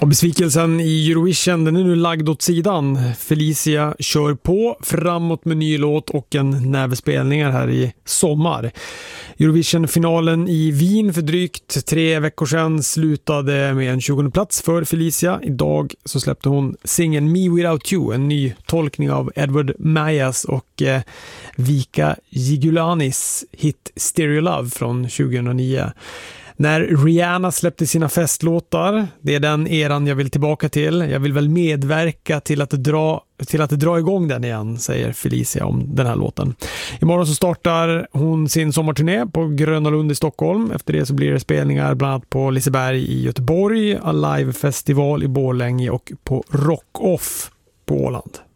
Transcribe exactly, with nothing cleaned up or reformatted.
Och besvikelsen i Eurovision, den är nu lagd åt sidan. Felicia kör på framåt med ny låt och en nävespelningar här i sommar. Eurovision-finalen i Wien för drygt tre veckor sedan slutade med en tjugonde plats för Felicia. Idag så släppte hon singeln Me Without You, en ny tolkning av Edward Mayas och eh, Vika Gigulanis hit Stereo Love från tjugohundranio. När Rihanna släppte sina festlåtar, det är den eran jag vill tillbaka till. Jag vill väl medverka till att dra, till att dra igång den igen, säger Felicia om den här låten. Imorgon så startar hon sin sommarturné på Gröna Lund i Stockholm. Efter det så blir det spelningar bland annat på Liseberg i Göteborg, Alive Festival i Borlänge och på Rock Off på Åland.